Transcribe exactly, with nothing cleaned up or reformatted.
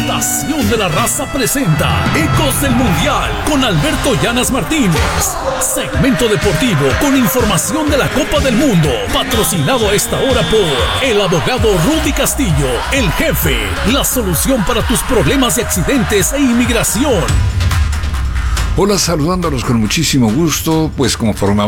Estación de la Raza presenta Ecos del Mundial con Alberto Llanas Martínez. Segmento deportivo con información de la Copa del Mundo. Patrocinado a esta hora por el abogado Rudy Castillo, el jefe. La solución para tus problemas de accidentes e inmigración. Hola, saludándolos con muchísimo gusto, pues conforme